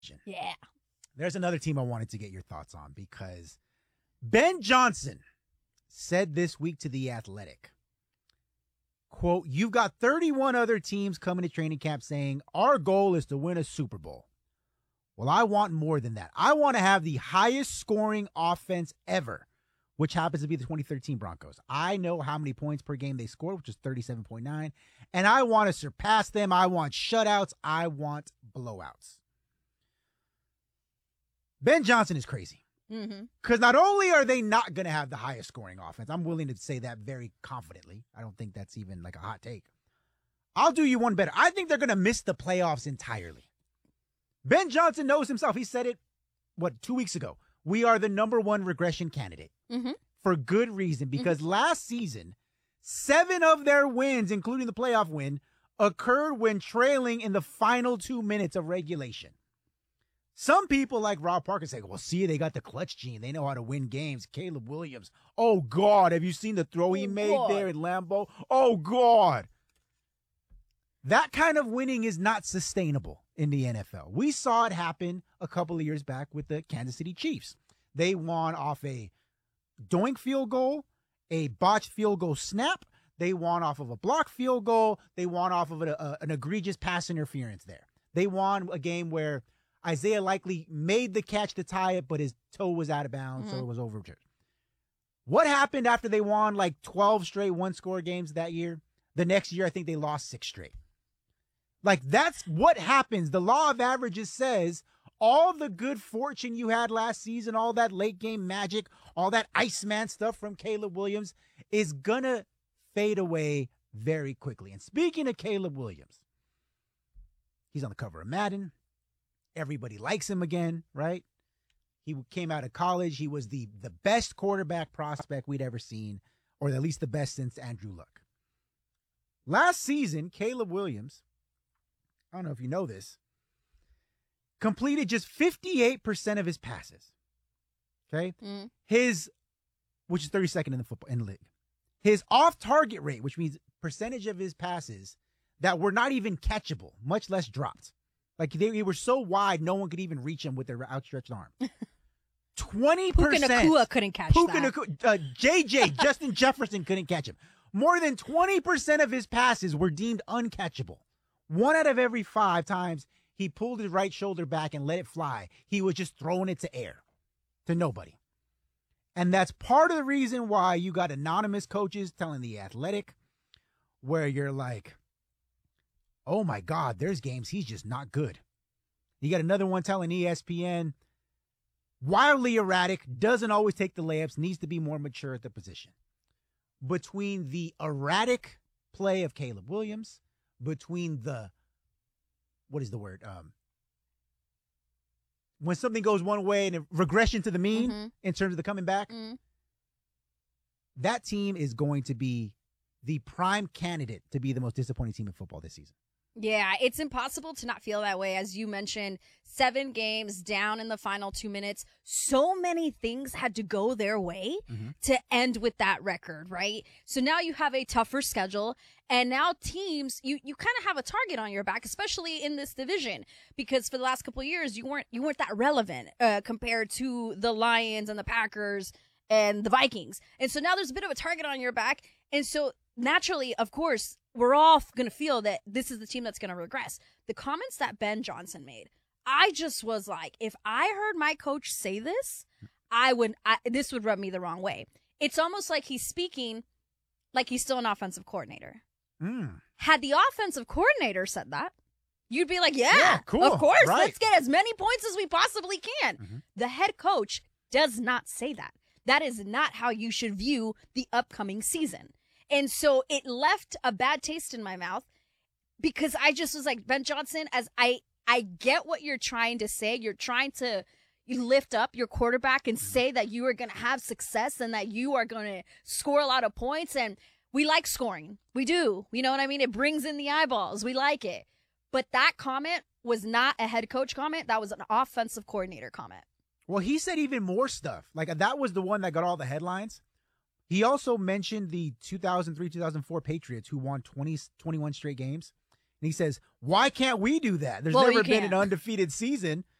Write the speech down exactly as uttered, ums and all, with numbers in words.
Yeah. There's another team I wanted to get your thoughts on because Ben Johnson said this week to The Athletic, quote, "You've got thirty-one other teams coming to training camp saying our goal is to win a Super Bowl. Well, I want more than that. I want to have the highest scoring offense ever, which happens to be the twenty thirteen Broncos. I know how many points per game they score, which is thirty-seven point nine, and I want to surpass them. I want shutouts. I want blowouts." Ben Johnson is crazy. Because mm-hmm. not only are they not going to have the highest scoring offense, I'm willing to say that very confidently. I don't think that's even like a hot take. I'll do you one better. I think they're going to miss the playoffs entirely. Ben Johnson knows himself. He said it, what, two weeks ago. We are the number one regression candidate mm-hmm. for good reason. Because mm-hmm. last season, seven of their wins, including the playoff win, occurred when trailing in the final two minutes of regulation. Some people like Rob Parker say, well, see, they got the clutch gene. They know how to win games. Caleb Williams. Oh, God. Have you seen the throw he oh, made God. there in Lambeau? Oh, God. That kind of winning is not sustainable in the N F L. We saw it happen a couple of years back with the Kansas City Chiefs. They won off a doink field goal, a botched field goal snap. They won off of a block field goal. They won off of a, a, an egregious pass interference there. They won a game where Isaiah Likely made the catch to tie it, but his toe was out of bounds, mm-hmm. so it was overturned. What happened after they won like twelve straight one-score games that year? The next year, I think they lost six straight. Like, that's what happens. The law of averages says all the good fortune you had last season, all that late-game magic, all that Iceman stuff from Caleb Williams is going to fade away very quickly. And speaking of Caleb Williams, he's on the cover of Madden. Everybody likes him again, right? He came out of college. He was the, the best quarterback prospect we'd ever seen, or at least the best since Andrew Luck. Last season, Caleb Williams, I don't know if you know this, completed just fifty-eight percent of his passes. Okay? Mm. His, which is thirty-second in the football in the league. His off-target rate, which means percentage of his passes that were not even catchable, much less dropped. Like, they, they were so wide, no one could even reach him with their outstretched arm. twenty percent. Puka Nacua couldn't catch Puka that. Nacua, uh, J J, Justin Jefferson couldn't catch him. More than twenty percent of his passes were deemed uncatchable. One out of every five times he pulled his right shoulder back and let it fly, he was just throwing it to air, to nobody. And that's part of the reason why you got anonymous coaches telling The Athletic, where you're like, oh my God, there's games he's just not good. You got another one telling E S P N, wildly erratic, doesn't always take the layups, needs to be more mature at the position. Between the erratic play of Caleb Williams, between the, what is the word? Um, when something goes one way and a regression to the mean mm-hmm. in terms of the coming back, mm-hmm. that team is going to be the prime candidate to be the most disappointing team in football this season. Yeah, it's impossible to not feel that way. As you mentioned, seven games down in the final two minutes. So many things had to go their way mm-hmm. to end with that record, right? So now you have a tougher schedule, and now teams, you, you kind of have a target on your back, especially in this division, because for the last couple of years, you weren't you weren't that relevant uh, compared to the Lions and the Packers and the Vikings. And so now there's a bit of a target on your back, and so naturally, of course, we're all going to feel that this is the team that's going to regress. The comments that Ben Johnson made, I just was like, if I heard my coach say this, I would, I, this would rub me the wrong way. It's almost like he's speaking like he's still an offensive coordinator. Mm. Had the offensive coordinator said that, you'd be like, yeah, yeah cool. of course, right. Let's get as many points as we possibly can. Mm-hmm. The head coach does not say that. That is not how you should view the upcoming season. And so it left a bad taste in my mouth because I just was like, Ben Johnson, as I, I get what you're trying to say. You're trying to you lift up your quarterback and say that you are going to have success and that you are going to score a lot of points. And we like scoring. We do. You know what I mean? It brings in the eyeballs. We like it. But that comment was not a head coach comment. That was an offensive coordinator comment. Well, he said even more stuff. Like, that was the one that got all the headlines. He also mentioned the two thousand three two thousand four Patriots who won twenty, twenty-one straight games. And he says, why can't we do that? There's well, never been an undefeated season.